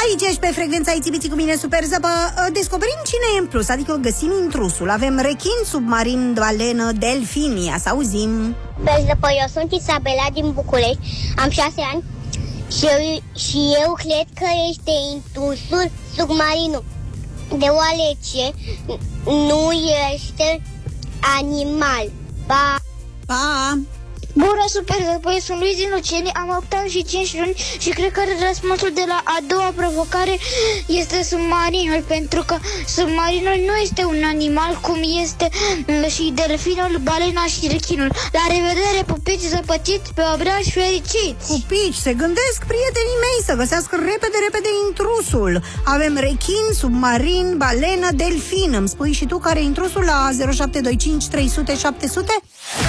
Aici ești pe frecvența Ițibiții cu mine, Super Zăpă. Descoperim cine e în plus, adică găsim intrusul. Avem rechin, submarin, balenă, delfin. Ia să auzim. Pe Zăpă, eu sunt Isabela din București, am 6 ani și eu cred că este intrusul submarinul, deoarece nu este animal. Pa! Pa! Bună, Super Zăpă, eu sunt Luiz din Luceni, am 8 ani și 5 luni și cred că răspunsul de la a doua provocare este submarinul, pentru că submarinul nu este un animal cum este și delfinul, balena și rechinul. La revedere, pupici zăpăciți, pe obraj fericiți! Pupici, se gândesc prietenii mei să găsească repede intrusul. Avem rechin, submarin, balenă, delfin. Îmi spui și tu care e intrusul la 0725 300 700?